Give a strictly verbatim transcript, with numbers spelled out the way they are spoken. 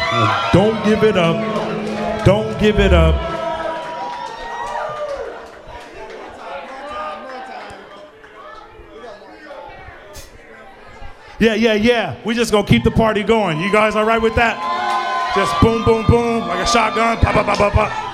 Don't give it up. Don't give it up. Yeah, yeah, yeah. We just gonna keep the party going. You guys all right with that? Just boom, boom, boom, like a shotgun. Pop, pop, pop, pop, pop.